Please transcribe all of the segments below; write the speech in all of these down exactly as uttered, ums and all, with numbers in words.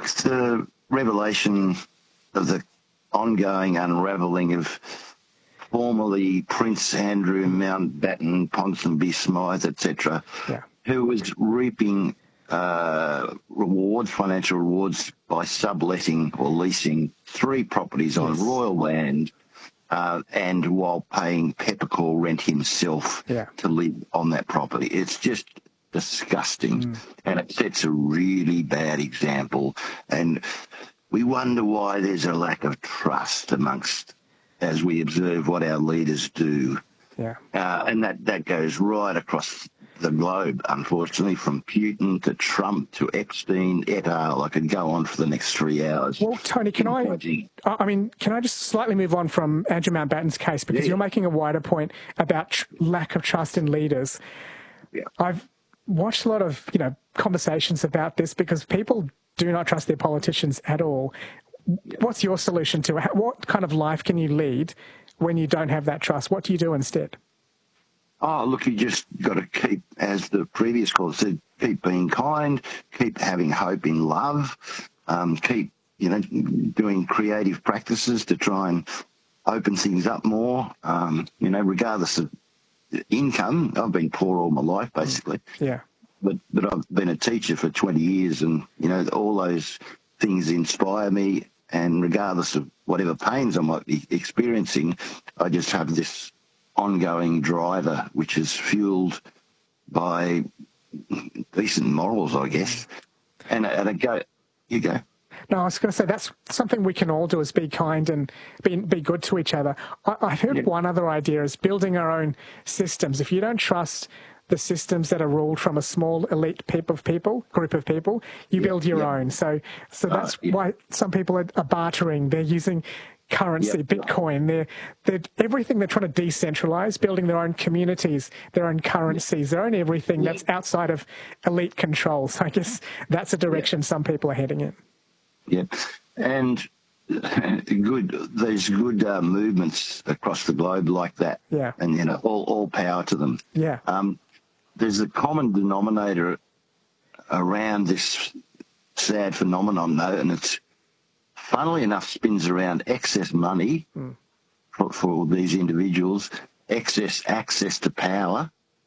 it's the revelation of the ongoing unravelling of formerly Prince Andrew, Mountbatten, Ponsonby, Smythe, et cetera, yeah. who was reaping uh, rewards, financial rewards, by subletting or leasing three properties on Yes. royal land, uh, and while paying peppercorn rent himself Yeah. to live on that property. It's just disgusting, Mm. and it sets a really bad example. And we wonder why there's a lack of trust amongst, as we observe what our leaders do. Yeah. Uh, and that, that goes right across the globe, unfortunately, from Putin to Trump to Epstein, et al. I could go on for the next three hours. Well, Tony, can I, I mean, can I just slightly move on from Andrew Mountbatten's case, because yeah. you're making a wider point about tr- lack of trust in leaders. Yeah. I've watched a lot of, you know, conversations about this because people do not trust their politicians at all. Yeah. What's your solution to it? What kind of life can you lead when you don't have that trust? What do you do instead? Oh, look, you just got to keep, as the previous caller said, keep being kind, keep having hope in love, um, keep, you know, doing creative practices to try and open things up more, um, you know, regardless of income. I've been poor all my life, basically. Yeah. But, but I've been a teacher for twenty years, and, you know, all those things inspire me, and regardless of whatever pains I might be experiencing, I just have this ongoing driver, which is fueled by decent morals, I guess. And, and I go, you go. No, I was going to say that's something we can all do, is be kind and be, be good to each other. I, I've heard Yeah. one other idea is building our own systems. If you don't trust the systems that are ruled from a small elite peop of people, group of people, you Yeah. build your Yeah. own. So, so that's Uh, yeah. why some people are, are bartering. They're using currency, Yep. Bitcoin. They're, they're everything. They're trying to decentralize, building their own communities, their own currencies, their own everything Yeah. that's outside of elite control. So I guess that's a direction yeah. some people are heading in. Yeah, and good. There's good uh, movements across the globe like that. Yeah, and you know, all all power to them. Yeah. Um, there's a common denominator around this sad phenomenon, though, and it's, funnily enough, spins around excess money mm. for, for these individuals, excess access to power,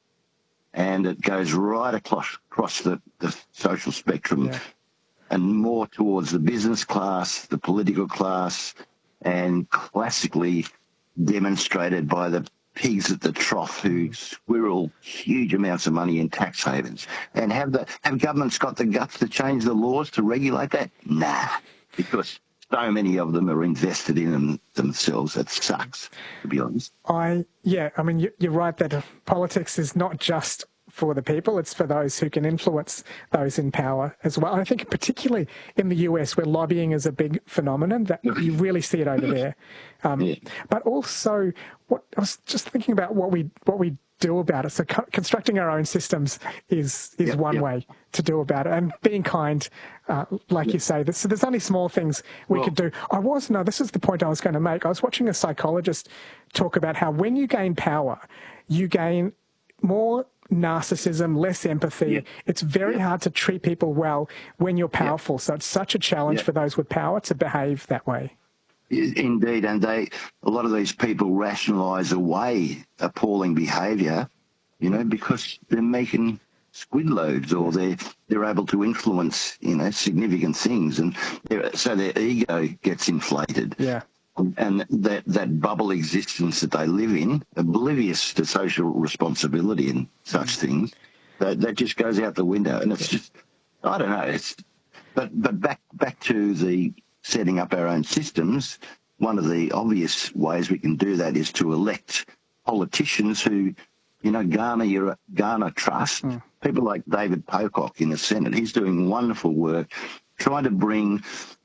and it goes right across across the, the social spectrum. Yeah. And more towards the business class, the political class, and classically demonstrated by the pigs at the trough who squirrel huge amounts of money in tax havens. And have the have governments got the guts to change the laws to regulate that? Nah, because so many of them are invested in them themselves. It sucks, to be honest. I yeah, I mean, you're right that politics is not just for the people, it's for those who can influence those in power as well. I think particularly in the U S, where lobbying is a big phenomenon, that you really see it over there. Um, yeah. But also, what I was just thinking about what we what we do about it. So co- constructing our own systems is is yep, one yep. way to do about it, and being kind, uh, like yep. you say. So there's only small things we well, could do. I was no, this is the point I was going to make. I was watching a psychologist talk about how when you gain power, you gain more narcissism, less empathy. Yeah. It's very yeah. hard to treat people well when you're powerful. Yeah. So it's such a challenge yeah. for those with power to behave that way. Indeed, and they a lot of these people rationalise away appalling behaviour, you know, because they're making squid loads, or they're they're able to influence, you know, significant things, and so their ego gets inflated. Yeah. And that, that bubble existence that they live in, oblivious to social responsibility and such things, that, that just goes out the window. And it's just, I don't know. It's, but but back back to the setting up our own systems. One of the obvious ways we can do that is to elect politicians who, you know, garner your garner trust. Mm. People like David Pocock in the Senate. He's doing wonderful work, trying to bring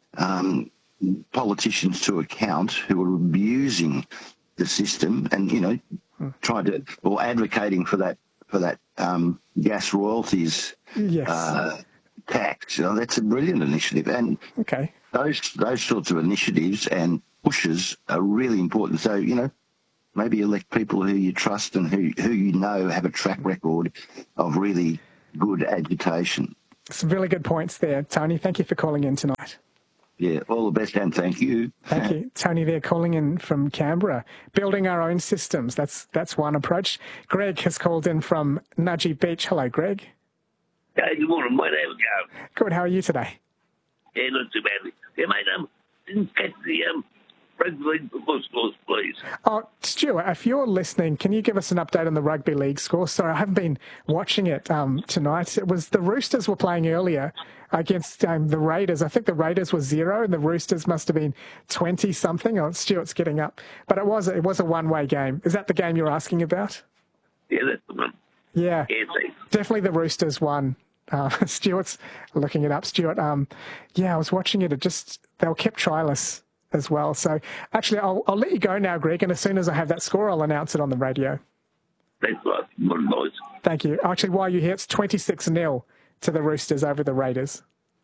Um, politicians to account who are abusing the system, and you know, hmm. trying to or advocating for that for that um, gas royalties yes. uh, tax. You know, that's a brilliant initiative, and okay, those those sorts of initiatives and pushes are really important. So you know, maybe elect people who you trust and who who you know have a track record of really good agitation. Some really good points there, Tony. Thank you for calling in tonight. Yeah, all the best, and thank you. Thank you. Tony there calling in from Canberra. Building our own systems, that's that's one approach. Greg has called in from Nudgee Beach. Hello, Greg. Hey, good morning, mate. How's it going? Good, how are you today? Yeah, not too badly. Yeah, mate, um, didn't catch the um, rugby league football scores, please. Oh, Stuart, if you're listening, can you give us an update on the rugby league score? Sorry, I haven't been watching it um, tonight. It was the Roosters were playing earlier against um, the Raiders. I think the Raiders were zero and the Roosters must have been twenty something. Oh, Stuart's getting up. But it was, it was a one-way game. Is that the game you're asking about? Yeah, that's the one. Yeah, Yeah, thanks. definitely the Roosters won. Uh, Stuart's looking it up. Stuart, um, yeah, I was watching it. It just, they were kept triless as well. So actually, I'll, I'll let you go now, Greg, and as soon as I have that score, I'll announce it on the radio. Thanks a lot. Good morning, boys. Thank you. Actually, while you're here, it's twenty-six nil to the Roosters over the Raiders.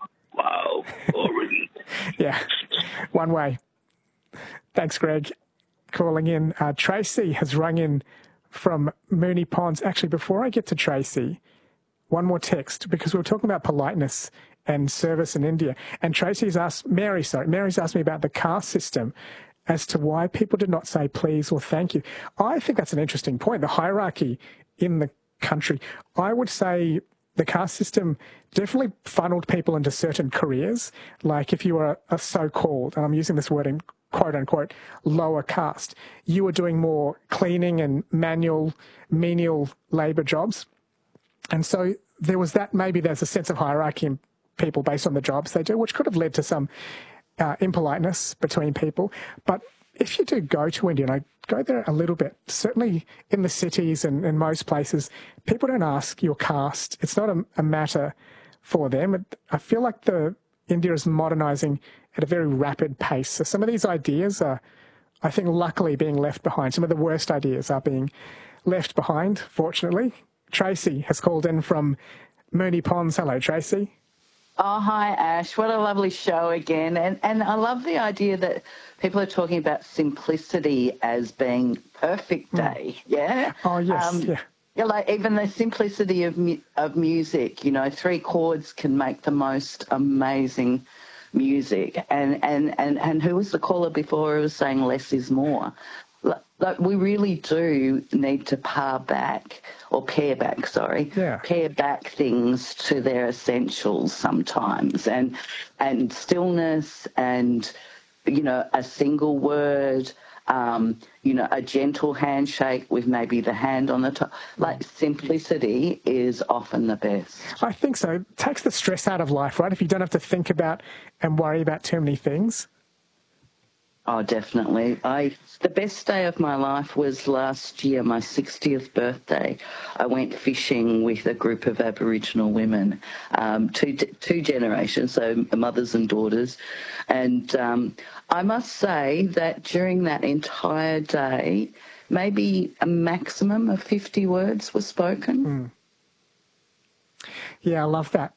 Wow, already. Yeah, one way. Thanks, Greg. Calling in. Uh, Tracy has rung in from Moonee Ponds. Actually, before I get to Tracy, one more text, because we were talking about politeness and service in India. And Tracy's asked, Mary, sorry, Mary's asked me about the caste system as to why people did not say please or thank you. I think that's an interesting point, the hierarchy in the country. I would say the caste system definitely funneled people into certain careers. Like if you were a so-called, and I'm using this word in quote unquote, lower caste, you were doing more cleaning and manual, menial labour jobs. And so there was that, maybe there's a sense of hierarchy in people based on the jobs they do, which could have led to some uh, impoliteness between people. But if you do go to India, and I go there a little bit, certainly in the cities and in most places, people don't ask your caste. It's not a, a matter for them. It, I feel like the India is modernising at a very rapid pace. So some of these ideas are, I think, luckily being left behind. Some of the worst ideas are being left behind, fortunately. Tracy has called in from Moonee Ponds. Hello, Tracy. Oh, hi, Ash. What a lovely show again. And and I love the idea that people are talking about simplicity as being perfect day, yeah? Oh, yes, um, yeah. Yeah, like even the simplicity of mu- of music, you know, three chords can make the most amazing music. And, and, and, and who was the caller before who was saying less is more? Like, we really do need to par back, or pare back, sorry, yeah. pare back things to their essentials sometimes, and and stillness, and you know, a single word, um, you know, a gentle handshake with maybe the hand on the top. Like, simplicity is often the best. I think so. It takes the stress out of life, right? If you don't have to think about and worry about too many things. Oh, definitely. I the best day of my life was last year, my sixtieth birthday. I went fishing with a group of Aboriginal women, um, two two generations, so mothers and daughters. And um, I must say that during that entire day, maybe a maximum of fifty words were spoken. Mm. Yeah, I love that.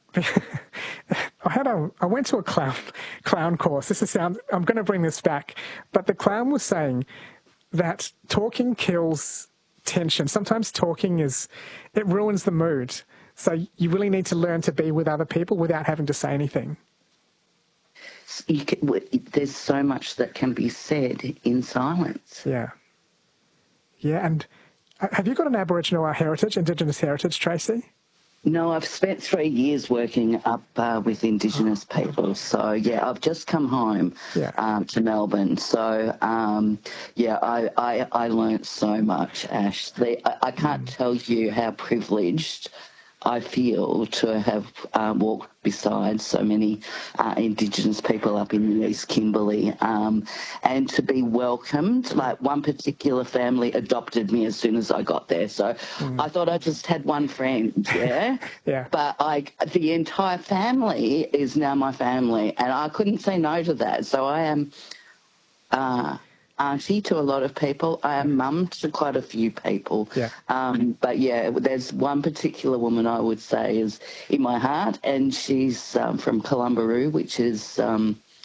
I had a, I went to a clown clown course. This is sound. I'm going to bring this back, but the clown was saying that talking kills tension. Sometimes talking is, it ruins the mood. So you really need to learn to be with other people without having to say anything. You can, there's so much that can be said in silence. Yeah. Yeah, and have you got an Aboriginal heritage, Indigenous heritage, Tracy? No, I've spent three years working up uh, with Indigenous people. So, yeah, I've just come home yeah. um, to Melbourne. So, um, yeah, I, I, I learnt so much, Ash. The, I, I can't mm. tell you how privileged I feel to have uh, walked beside so many uh, Indigenous people up in the East Kimberley, um, and to be welcomed. Like, one particular family adopted me as soon as I got there, so mm. I thought I just had one friend, yeah? yeah. But I, the entire family is now my family, and I couldn't say no to that. So I am uh, auntie to a lot of people. I am mum to quite a few people. Yeah. Um, but, yeah, there's one particular woman I would say is in my heart, and she's um, from Columbaroo, which is um,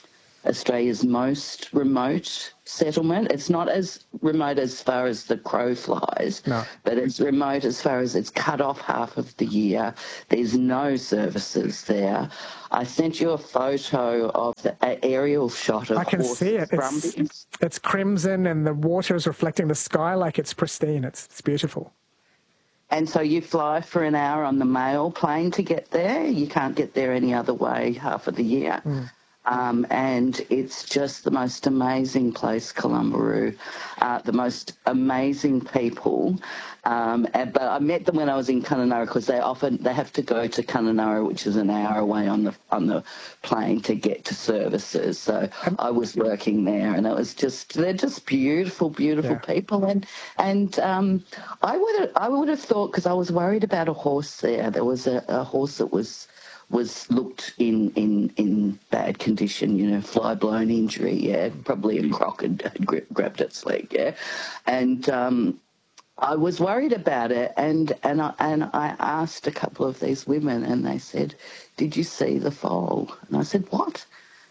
Australia's most remote settlement. It's not as remote as far as the crow flies, No. but it's remote as far as it's cut off half of the year. There's no services there. I sent you a photo of the a- aerial shot of I can horse see it. It's, brumbies. it's crimson and the water is reflecting the sky like it's pristine. It's, it's beautiful. And so you fly for an hour on the mail plane to get there. You can't get there any other way half of the year. Mm. Um, and it's just the most amazing place, Columbaroo, uh, the most amazing people. Um, and, but I met them when I was in Kununurra because they often they have to go to Kununurra, which is an hour away on the on the plane to get to services. So I was working there, and it was just they're just beautiful, beautiful Yeah. people. And and um, I would have I would have thought because I was worried about a horse there. There was a, a horse that was. was looked in, in, in bad condition, you know, fly-blown injury, yeah, probably a croc had, had gra- grabbed its leg, yeah. And um, I was worried about it, and, and, I, and I asked a couple of these women, and they said, did you see the foal? And I said, what?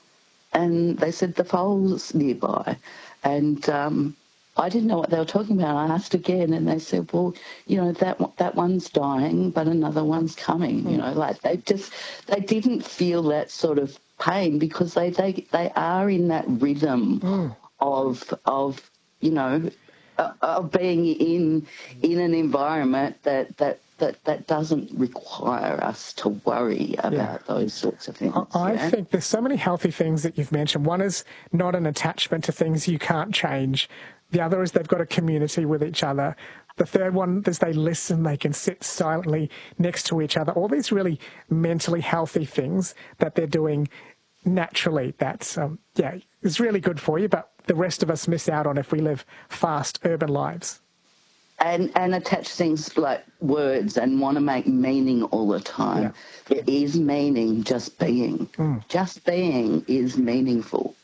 And they said, the foal's nearby. And um, I didn't know what they were talking about. I asked again, and they said, well, you know, that that one's dying, but another one's coming. Mm. You know, like they just, they didn't feel that sort of pain because they, they, they are in that rhythm mm. of, of, you know, uh, of being in in an environment that, that, that, that doesn't require us to worry about yeah. those sorts of things. I, I yeah? think there's so many healthy things that you've mentioned. One is not an attachment to things you can't change. The other is they've got a community with each other. The third one is they listen, they can sit silently next to each other. All these really mentally healthy things that they're doing naturally. That's, um, yeah, is really good for you, but the rest of us miss out on if we live fast urban lives. And, and attach things like words and want to make meaning all the time. Yeah. There is meaning just being. Mm. Just being is meaningful.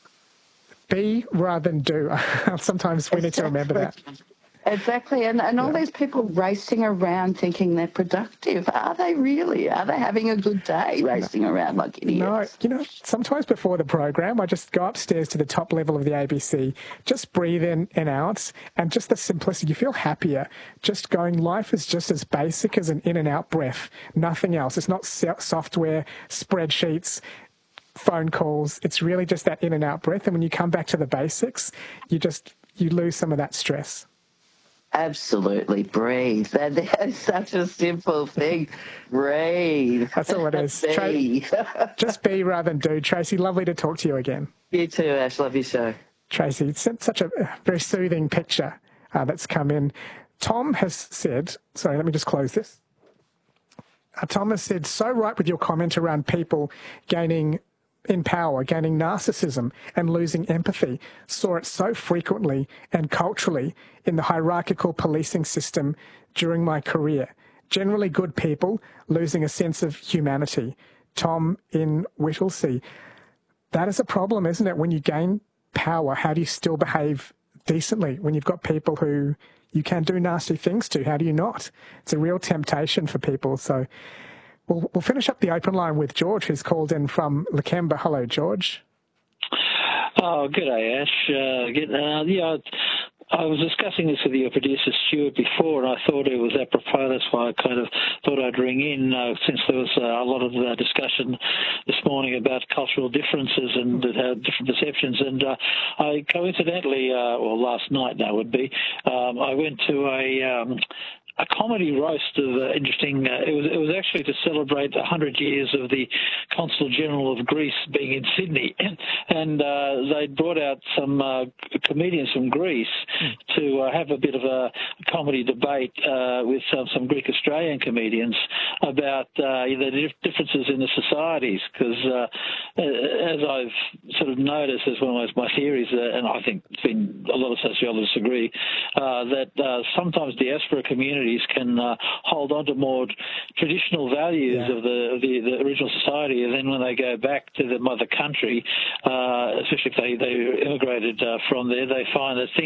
Be rather than do. Sometimes we exactly. need to remember that. Exactly. And, and all yeah. these people racing around thinking they're productive. Are they really? Are they having a good day racing no. around like idiots? No. You know, sometimes before the program, I just go upstairs to the top level of the A B C, just breathe in and out, and just the simplicity. You feel happier. Just going, life is just as basic as an in and out breath. Nothing else. It's not software, spreadsheets, phone calls. It's really just that in and out breath. And when you come back to the basics, you just, you lose some of that stress. Absolutely. Breathe. That is such a simple thing. Breathe. That's all it is. Be. Tra- just be rather than do. Tracy, lovely to talk to you again. You too, Ash. Love your show. Tracy, it's such a very soothing picture uh, that's come in. Tom has said, sorry, let me just close this. Uh, Tom has said, so right with your comment around people gaining in power, gaining narcissism and losing empathy. Saw it so frequently and culturally in the hierarchical policing system during my career. Generally good people losing a sense of humanity. Tom in Whittlesea. That is a problem, isn't it? When you gain power, how do you still behave decently when you've got people who you can do nasty things to? How do you not? It's a real temptation for people. So We'll, we'll finish up the open line with George, who's called in from Lakemba. Hello, George. Oh, good day, Ash. Uh, get, uh, yeah, I was discussing this with your producer, Stuart, before, and I thought it was apropos. That's why I kind of thought I'd ring in, uh, since there was uh, a lot of uh, discussion this morning about cultural differences and uh, different perceptions. And uh, I coincidentally, uh, or last night now would be, um, I went to a... Um, a comedy roast of uh, interesting. Uh, it was it was actually to celebrate one hundred years of the Consul General of Greece being in Sydney, and, and uh, they brought out some uh, comedians from Greece to uh, have a bit of a comedy debate uh, with some, some Greek Australian comedians about uh, the differences in the societies. Because uh, as I've sort of noticed, as one of my theories, uh, and I think it's been a lot of sociologists agree, uh, that uh, sometimes diaspora communities can uh, hold on to more traditional values yeah. of the, of the the original society, and then when they go back to the mother country, uh, especially if they, they immigrated uh, from there, they find that things might have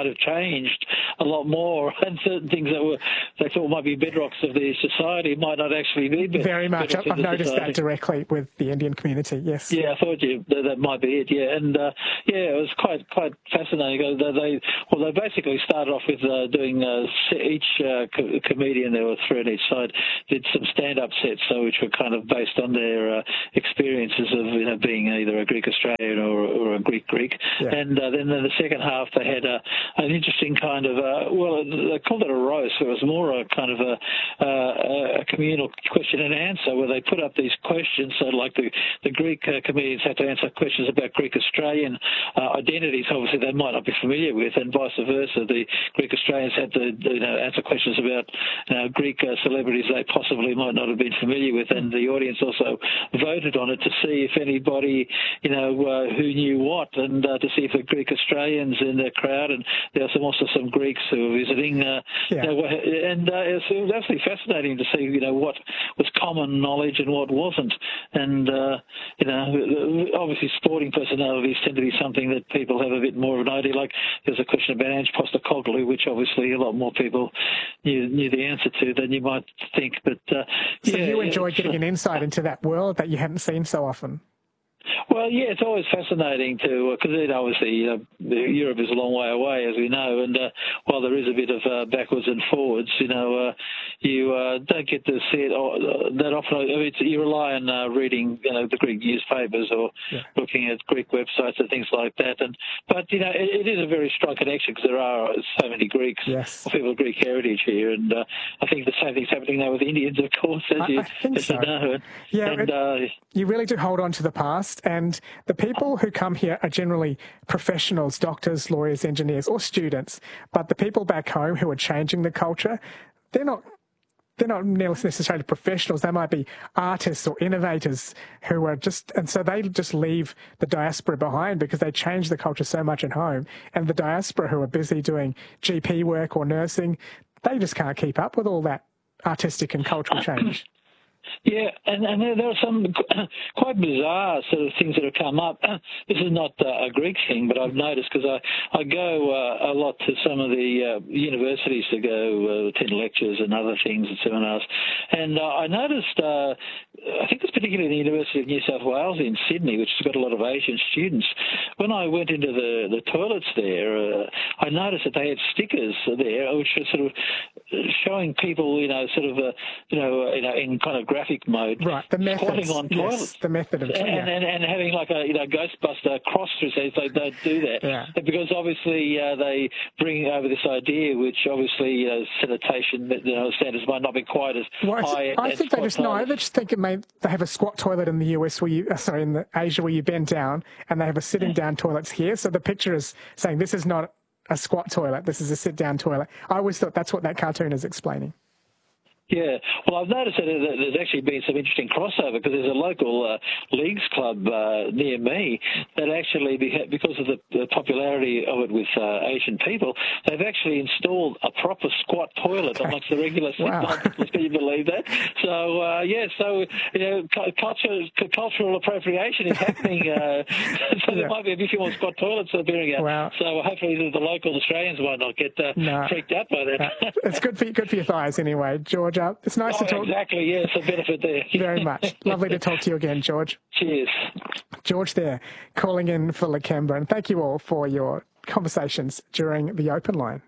have changed a lot more, and certain things that were they thought might be bedrocks of the society might not actually be bed- Very much. bedrocks I've of the noticed society. that directly with the Indian community, yes. Yeah, I thought you that, that might be it. Yeah, and uh, yeah, it was quite quite fascinating. They, they well, they basically started off with uh, doing uh, each uh, co- comedian, there were three on each side, did some stand-up sets, so which were kind of based on their uh, experiences of you know being either a Greek Australian or, or a Greek Greek. Yeah. And uh, then in the second half, they had a, an interesting kind of uh, well, they called it a roast. It was more a kind of a, uh, a communal question and answer where they put up these questions. So like the the Greek uh, comedians had to answer questions about Greek Australian uh, identities. Obviously, they might not be familiar with, and vice versa. The Greek Australians had to you know answer questions about you know, Greek uh, celebrities they possibly might not have been familiar with, and the audience also voted on it to see if anybody you know uh, who knew what, and uh, to see if the Greek Australians in the crowd, and there were some, also some Greeks who were visiting, uh, Yeah. you know, and uh, it, was, it was absolutely fascinating to see you know what was common knowledge and what wasn't, and uh, you know obviously sporting personalities tend to be something that people have a bit more of an idea. Like there's a question about Ange Postecoglou, which obviously a lot more people knew, knew the answer to than you might think. But uh, So yeah, you enjoy it's, getting uh, an insight into that world that you hadn't seen so often. Well, yeah, it's always fascinating to because uh, obviously you know, Europe is a long way away, as we know, and uh, while there is a bit of uh, backwards and forwards, you know, uh, you uh, don't get to see it uh, that often. I mean, it's, you rely on uh, reading, you know, the Greek newspapers or Yeah. looking at Greek websites and things like that. And but you know, it, it is a very strong connection because there are so many Greeks, Yes. or people of Greek heritage here, and uh, I think the same thing's happening now with Indians, of course, as I- you I think as you so. know. And, Yeah, and it- uh, You really do hold on to the past, and the people who come here are generally professionals, doctors, lawyers, engineers, or students. But the people back home who are changing the culture, they're not they're not necessarily professionals. They might be artists or innovators who are just, and so they just leave the diaspora behind because they change the culture so much at home. And the diaspora who are busy doing G P work or nursing, they just can't keep up with all that artistic and cultural change. Yeah, and, and there, there are some quite bizarre sort of things that have come up. This is not uh, a Greek thing, but I've noticed because I, I go uh, a lot to some of the uh, universities to go uh, attend lectures and other things and seminars. And uh, I noticed, uh, I think it's particularly the University of New South Wales in Sydney, which has got a lot of Asian students. When I went into the, the toilets there, uh, I noticed that they had stickers there which were sort of showing people, you know, sort of, uh, you know, you know, in kind of graphic mode, Right, the squatting methods. on Yes, toilets, the method of and, yeah. and and having like a you know Ghostbuster cross through, so they don't do that. Yeah. Because obviously uh, they bring over this idea, which obviously uh, sanitation you know, standards might not be quite as Well, it's- high. I as think they squat just no. toilets. They just think it may. They have a squat toilet in the U S where you, uh, sorry, in the Asia where you bend down, and they have a sitting down toilets here. So the picture is saying this is not a squat toilet. This is a sit down toilet. I always thought that's what that cartoon is explaining. Yeah, well, I've noticed that there's actually been some interesting crossover because there's a local uh, leagues club uh, near me that actually, because of the, the popularity of it with uh, Asian people, they've actually installed a proper squat toilet amongst the regular Wow. sit-downs. Can you believe that? So, uh, yeah, so, you know, cu- culture, cu- cultural appropriation is happening. Uh, so there Yeah. might be a few more squat toilets appearing out. Wow. So hopefully the, the local Australians might not get uh, No. freaked out by that. Uh, it's good for good for your thighs anyway, George. Uh, it's nice Oh, to talk exactly, yes, a benefit there. very much. Lovely to talk to you again, George. Cheers. George there, calling in for Lakembra, and thank you all for your conversations during the open line.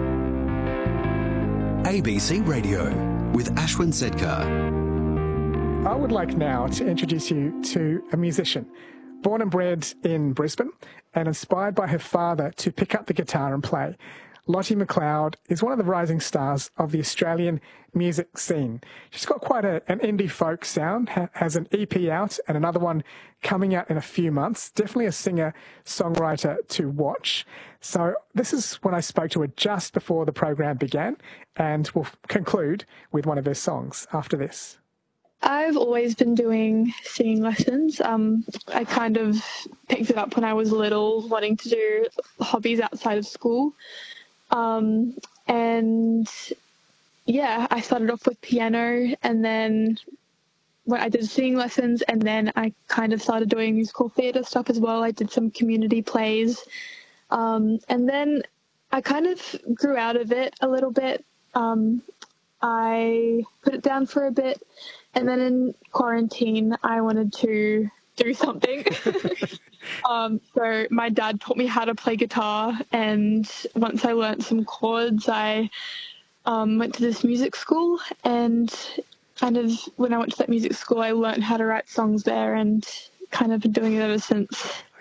A B C Radio with Ashwin Sedkar. I would like now to introduce you to a musician. Born and bred in Brisbane and inspired by her father to pick up the guitar and play, Lottie McLeod is one of the rising stars of the Australian music scene. She's got quite a, an indie folk sound, ha, has an E P out and another one coming out in a few months. Definitely a singer-songwriter to watch. So this is when I spoke to her just before the program began, and we'll conclude with one of her songs after this. I've always been doing singing lessons. Um, I kind of picked it up when I was little, wanting to do hobbies outside of school. Um, and yeah, I started off with piano, and then when I did singing lessons, and then I kind of started doing musical theatre stuff as well. I did some community plays. Um, and then I kind of grew out of it a little bit. Um, I put it down for a bit, and then in quarantine, I wanted to do something. um, so my dad taught me how to play guitar, and once I learnt some chords, I um, went to this music school, and kind of when I went to that music school, I learnt how to write songs there, and kind of been doing it ever since.